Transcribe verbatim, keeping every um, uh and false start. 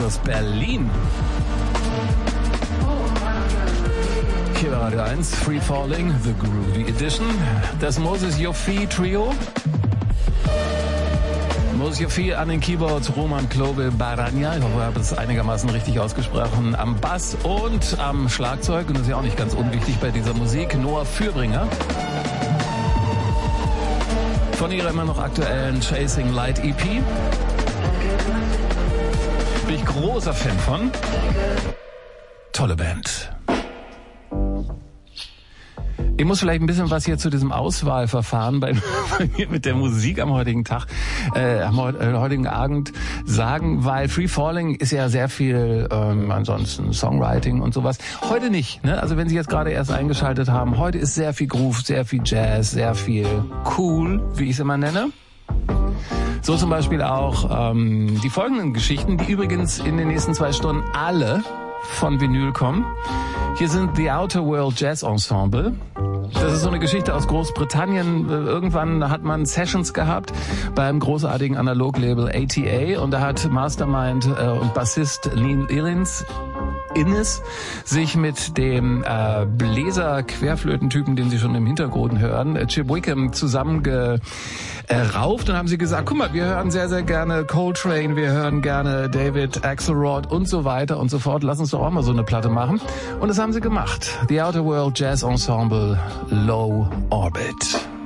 aus Berlin. Hier bei Radio eins, Free Falling, The Groovy Edition. Das Moses Yofi Trio. Moses Yofi an den Keyboards, Roman Klobe Barania, ich hoffe, ich habe es einigermaßen richtig ausgesprochen, am Bass und am Schlagzeug, und das ist ja auch nicht ganz unwichtig bei dieser Musik, Noah Fürbringer. Von ihrer immer noch aktuellen Chasing Light E P. Bin ich großer Fan von. Tolle Band. Ich muss vielleicht ein bisschen was hier zu diesem Auswahlverfahren bei, bei mir mit der Musik am heutigen Tag, äh, am heutigen Abend sagen, weil Free Falling ist ja sehr viel ähm, ansonsten Songwriting und sowas. Heute nicht, ne? Also wenn Sie jetzt gerade erst eingeschaltet haben, heute ist sehr viel Groove, sehr viel Jazz, sehr viel cool, wie ich es immer nenne. So zum Beispiel auch ähm, die folgenden Geschichten, die übrigens in den nächsten zwei Stunden alle von Vinyl kommen. Hier sind The Outer World Jazz Ensemble. Das ist so eine Geschichte aus Großbritannien. Irgendwann hat man Sessions gehabt beim großartigen Analog-Label A T A und da hat Mastermind äh, und Bassist Neil Illins Innes sich mit dem äh, Bläser-Querflötentypen, den Sie schon im Hintergrund hören, äh, Chip Wickham, zusammengerauft und haben sie gesagt, guck mal, wir hören sehr, sehr gerne Coltrane, wir hören gerne David Axelrod und so weiter und so fort. Lass uns doch auch mal so eine Platte machen. Und das haben sie gemacht. The Outer World Jazz Ensemble, Low Orbit.